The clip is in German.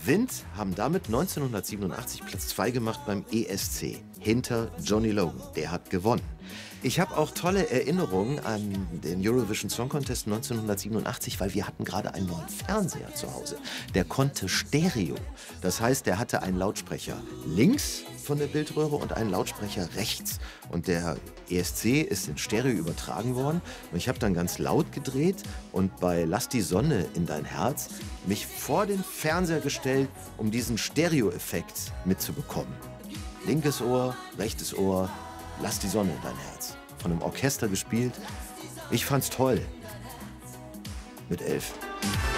Wind haben damit 1987 Platz 2 gemacht beim ESC, hinter Johnny Logan. Der hat gewonnen. Ich habe auch tolle Erinnerungen an den Eurovision Song Contest 1987, weil wir hatten gerade einen neuen Fernseher zu Hause. Der konnte Stereo. Das heißt, der hatte einen Lautsprecher links von der Bildröhre und einen Lautsprecher rechts. Und der ESC ist in Stereo übertragen worden. Und ich habe dann ganz laut gedreht und bei Lass die Sonne in dein Herz mich vor den Fernseher gestellt, um diesen Stereo-Effekt mitzubekommen. Linkes Ohr, rechtes Ohr, Lass die Sonne in dein Herz. Von einem Orchester gespielt. Ich fand's toll. Mit 11.